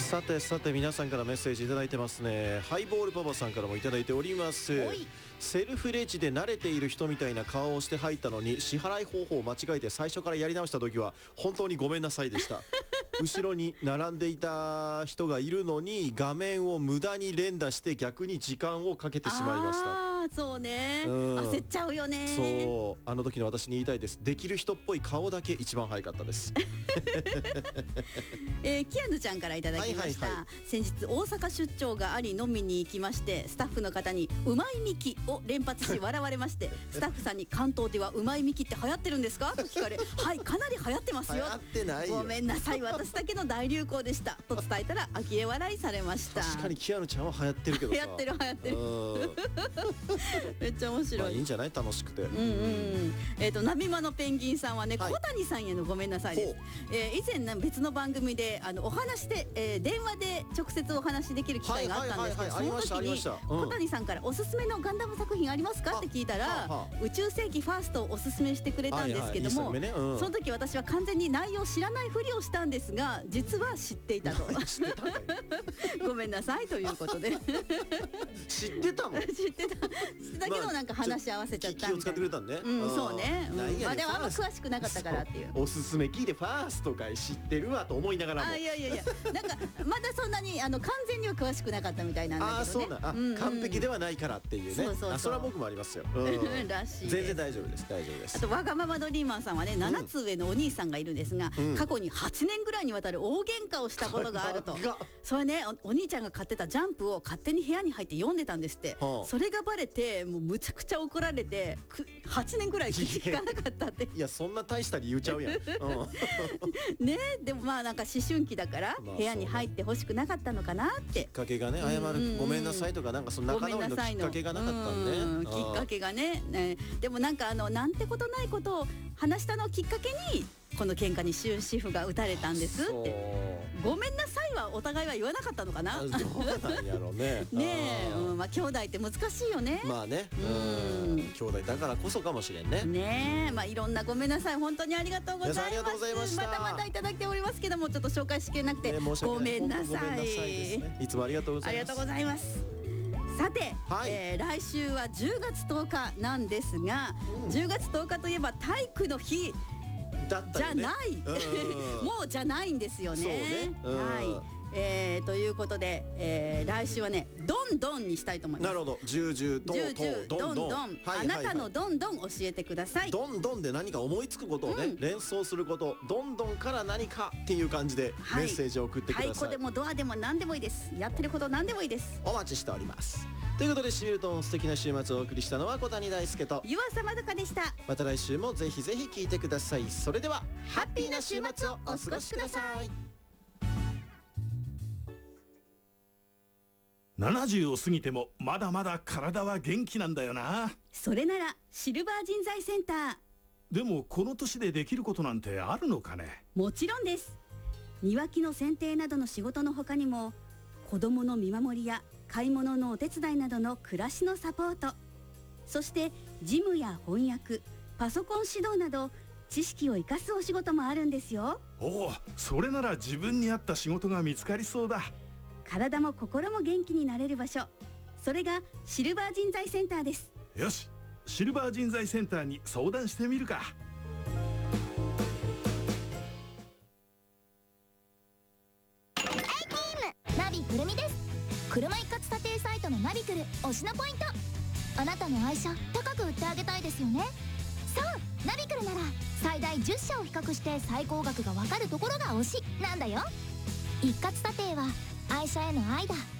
さてさて、皆さんからメッセージいただいてますね。ハイボールパパさんからもいただいております。セルフレジで慣れている人みたいな顔をして入ったのに、支払い方法を間違えて最初からやり直した時は本当にごめんなさいでした後ろに並んでいた人がいるのに画面を無駄に連打して逆に時間をかけてしまいました。 そうね、焦っちゃうよね。 そう、あの時の私に言いたいです。できる人っぽい顔だけ一番早かったですキアヌちゃんからいただきました。先日大阪出張があり飲みに行きまして、スタッフの方にうまいミキを連発し笑われましてスタッフさんに関東ではうまいミキって流行ってるんですかと聞かれはい、かなり流行ってますよ。 流行ってないよ。 ごめんなさい、私だけの大流行でしたと伝えたら呆れ笑いされました。 確かにキアヌちゃんは流行ってるけどさ。 流行ってる流行ってるめっちゃ面白い。 まあいいんじゃない、楽しくて。 ナビマのペンギンさんはね、小谷さんへのごめんなさいです。以前別の番組でお話で、電話で直接お話できる機会があったんですけど、その時に小谷さんからおすすめのガンダム作品ありますかって聞いたら、宇宙世紀ファーストをおすすめしてくれたんですけども、その時私は完全に内容知らないふりをしたんですが、実は知っていたとごめんなさいということで知ってたの？知ってたけど、なんか話し合わせちゃったみたいな。 気を使ってくれたんね。 そうね。まあでもあんま詳しくなかったからっていう。 おすすめ聞いてファーストかい知ってるわと思いながらも。 いやなんかまだそんなに完全には詳しくなかったみたいなんだけどね。 そうな、完璧ではないからっていうね。それは僕もありますよ。 らしい。 全然大丈夫です、大丈夫です。 あとわがままのリーマンさんはね、7つ上のお兄さんがいるんですが、過去に8年ぐらいにわたる大喧嘩をしたことがあると。それね、お兄ちゃんが買ってたジャンプを勝手に部屋に入って読んでたんですって。それがバレてもうむちゃくちゃ怒られて8年ぐらい聞かなかったって。 いや、そんな大した理由ちゃうやんね。でもまあなんか思春期だから部屋に入ってほしくなかったのかなって。 きっかけがね、謝るごめんなさいとか、なんかその仲直りのきっかけがなかったんで、 きっかけがね。でもなんかなんてことないことを話したのをきっかけにこの喧嘩に終止符が打たれたんですって。ごめんなさいはお互いは言わなかったのかな。 どうなんやろうね。 ねえ、まあ兄弟って難しいよね。 まあね、兄弟だからこそかもしれんね。 ねえ、まあいろんなごめんなさい、本当にありがとうございます。 ありがとうございました。 またまたいただいておりますけども、ちょっと紹介しきれなくてごめんなさい。 いつもありがとうございます。 ありがとうございます。さて、来週は10月10日なんですが、10月10日といえば体育の日じゃない、もうじゃないんですよね。ということで、来週はね、どんどんにしたいと思います。 なるほど。どんどん、 あなたのどんどん教えてください。 どんどんで何か思いつくことをね、連想すること、どんどんから何かっていう感じでメッセージを送ってください。 太鼓でもドアでも何でもいいです。やってること何でもいいです。 お待ちしております。ということで、シミルトン素敵な週末をお送りしたのは小谷大輔と湯浅まどかでした。 また来週もぜひぜひ聞いてください。それではハッピーな週末をお過ごしください。 70を過ぎてもまだまだ体は元気なんだよな。 それならシルバー人材センター。 でもこの年でできることなんてあるのかね。 もちろんです。庭木の剪定などの仕事の他にも、子どもの見守りや買い物のお手伝いなどの暮らしのサポート、そして事務や翻訳、パソコン指導など知識を生かすお仕事もあるんですよ。 おお、それなら自分に合った仕事が見つかりそうだ。 体も心も元気になれる場所、それがシルバー人材センターです。 よし、シルバー人材センターに相談してみるか。 ナビくるみです。車一括査定サイトのナビクル推しのポイント。あなたの愛車高く売ってあげたいですよね。そう、ナビクルなら最大10社を比較して最高額がわかるところが推しなんだよ。一括査定は愛車への愛だ。